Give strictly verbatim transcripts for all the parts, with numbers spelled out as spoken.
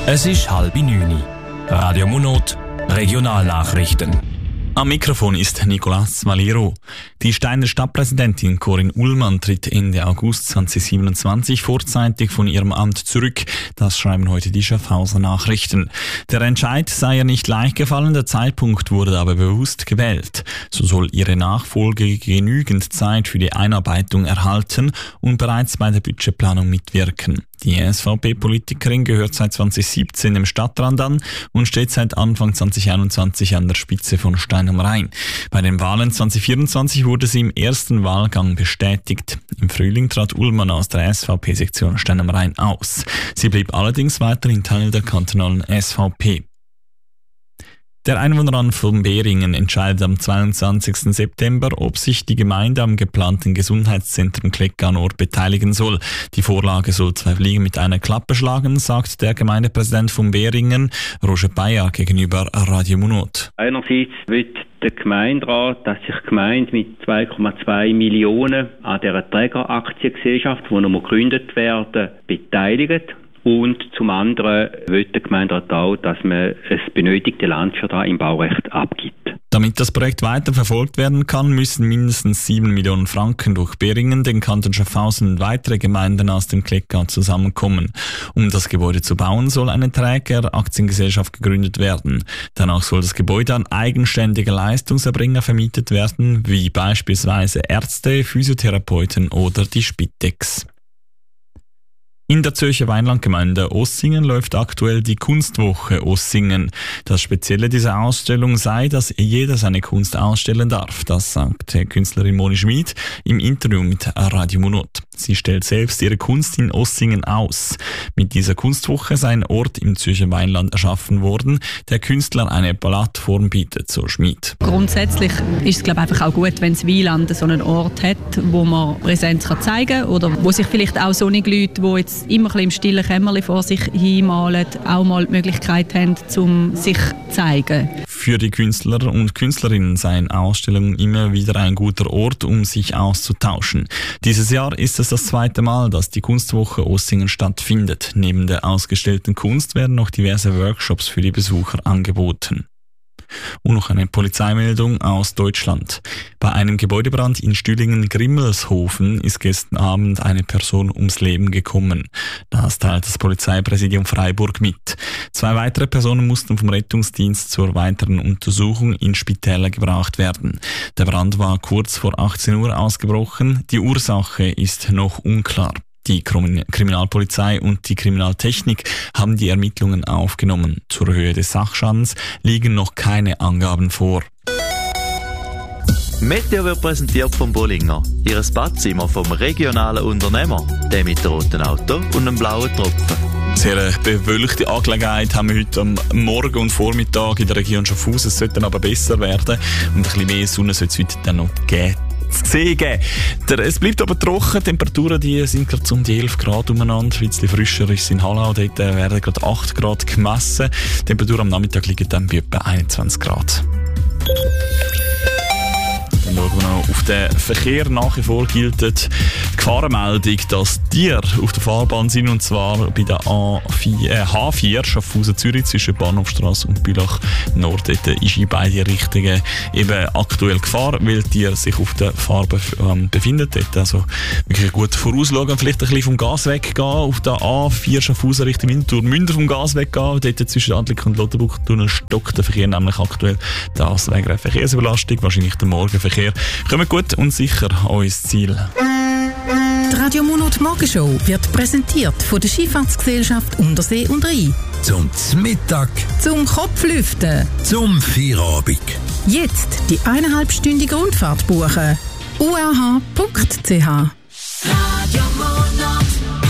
Es ist halb neun. Radio Monot, Regionalnachrichten. Am Mikrofon ist Nicolas Valero. Die Steiner Stadtpräsidentin Corinne Ullmann tritt Ende August zweitausendsiebenundzwanzig vorzeitig von ihrem Amt zurück. Das schreiben heute die Schaffhauser Nachrichten. Der Entscheid sei ihr nicht leicht gefallen, der Zeitpunkt wurde aber bewusst gewählt. So soll ihre Nachfolge genügend Zeit für die Einarbeitung erhalten und bereits bei der Budgetplanung mitwirken. Die S V P-Politikerin gehört seit zweitausendsiebzehn im Stadtrat an und steht seit Anfang zweitausendeinundzwanzig an der Spitze von Stein am Rhein. Bei den Wahlen zweitausendvierundzwanzig wurde sie im ersten Wahlgang bestätigt. Im Frühling trat Ullmann aus der S V P-Sektion Stein am Rhein aus. Sie blieb allerdings weiterhin Teil der kantonalen S V P. Der Einwohnerrat von Beringen entscheidet am zweiundzwanzigsten September, ob sich die Gemeinde am geplanten Gesundheitszentrum Kleckganort beteiligen soll. Die Vorlage soll zwei Fliegen mit einer Klappe schlagen, sagt der Gemeindepräsident von Beringen, Roger Bayer, gegenüber Radio Monot. Einerseits wird der Gemeinderat, dass sich die Gemeinde mit zwei Komma zwei Millionen an dieser Trägeraktiengesellschaft, die noch gegründet werden, beteiligt. Und zum anderen will der Gemeinderat auch, dass man das benötigte Land für das im Baurecht abgibt. Damit das Projekt weiter verfolgt werden kann, müssen mindestens sieben Millionen Franken durch Beringen, den Kanton Schaffhausen und weitere Gemeinden aus dem Kleckgau zusammenkommen. Um das Gebäude zu bauen, soll eine Trägeraktiengesellschaft gegründet werden. Danach soll das Gebäude an eigenständige Leistungserbringer vermietet werden, wie beispielsweise Ärzte, Physiotherapeuten oder die Spitex. In der Zürcher Weinlandgemeinde Ossingen läuft aktuell die Kunstwoche Ossingen. Das Spezielle dieser Ausstellung sei, dass jeder seine Kunst ausstellen darf. Das sagte Künstlerin Moni Schmid im Interview mit Radio Monot. Sie stellt selbst ihre Kunst in Ossingen aus. Mit dieser Kunstwoche sei ein Ort im Zürcher Weinland erschaffen worden, der Künstler eine Plattform bietet, so Schmid. Grundsätzlich ist es, glaube ich, einfach auch gut, wenn das Weinland so einen Ort hat, wo man Präsenz kann zeigen kann oder wo sich vielleicht auch solche Leute, die jetzt immer ein bisschen im stillen Kämmerchen vor sich hinmalen, auch mal die Möglichkeit haben, um sich zu zeigen. Für die Künstler und Künstlerinnen seien Ausstellungen immer wieder ein guter Ort, um sich auszutauschen. Dieses Jahr ist es das zweite Mal, dass die Kunstwoche Ossingen stattfindet. Neben der ausgestellten Kunst werden noch diverse Workshops für die Besucher angeboten. Und noch eine Polizeimeldung aus Deutschland. Bei einem Gebäudebrand in Stühlingen-Grimmelshofen ist gestern Abend eine Person ums Leben gekommen. Das teilt das Polizeipräsidium Freiburg mit. Zwei weitere Personen mussten vom Rettungsdienst zur weiteren Untersuchung in Spitäler gebracht werden. Der Brand war kurz vor achtzehn Uhr ausgebrochen. Die Ursache ist noch unklar. Die Kriminalpolizei und die Kriminaltechnik haben die Ermittlungen aufgenommen. Zur Höhe des Sachschadens liegen noch keine Angaben vor. Meteo wird präsentiert vom Bollinger. Ihres Badzimmer vom regionalen Unternehmer. Der mit dem roten Auto und einem blauen Tropfen. Sehr eine bewölkte Angelegenheit haben wir heute am Morgen und Vormittag in der Region Schaffhausen. Es sollte dann aber besser werden und ein bisschen mehr Sonne soll es heute dann noch geben. Geben. Es bleibt aber trocken, die Temperaturen die sind gerade um die elf Grad umeinander, ein bisschen frischer ist es in Hallau, dort werden gerade acht Grad gemessen, die Temperatur am Nachmittag liegt dann bei etwa einundzwanzig Grad. Dann schauen wir noch auf den Verkehr. Nach wie vor gilt die Gefahrenmeldung, dass Tiere auf der Fahrbahn sind, und zwar bei der A vier, äh, H vier Schaffhausen-Zürich zwischen Bahnhofstrasse und Bülach Nord. Dort ist in beide Richtungen eben aktuell Gefahr, weil die Tiere sich auf der Fahrbahn ähm, befinden. Dort also wirklich gut vorausschauen, vielleicht ein bisschen vom Gas weggehen, auf der A vier Schaffhausen Richtung Winterthur Münder vom Gas weggehen. Dort zwischen Adlik und Lotterbuchtunnel stockt der Verkehr nämlich aktuell. Das wegen einer Verkehrsüberlastung, wahrscheinlich der Morgenverkehr. Kommen gut und sicher an unser Ziel. Die Radio Monot Morgenshow wird präsentiert von der Skifahrtsgesellschaft Untersee und Rhein. Zum Mittag. Zum Kopflüften. Zum Feierabend. Jetzt die eineinhalbstündige Rundfahrt buchen. u r h punkt c h. Radio Monot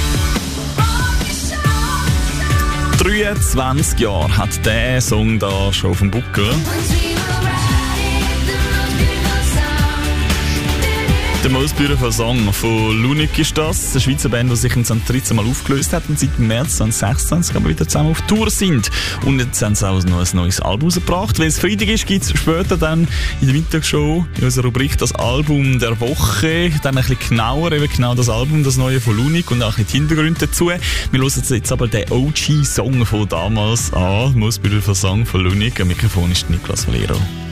Morgenshow. dreiundzwanzig Jahre hat der Song da schon auf dem Buckel. Der Moosbühler Song von Lunik ist das, eine Schweizer Band, die sich im zwanzig dreizehn mal aufgelöst hat und seit März zwanzig sechsundzwanzig aber wieder zusammen auf Tour sind. Und jetzt haben sie auch noch ein neues Album rausgebracht. Weil es Freitag ist, gibt es später dann in der Mittagsshow in unserer Rubrik das Album der Woche. Dann ein bisschen genauer, eben genau das Album, das neue von Lunik und auch die Hintergründe dazu. Wir hören jetzt aber den O G-Song von damals an, Moosbühler Song von Lunik. Am Mikrofon ist Niklas Valero.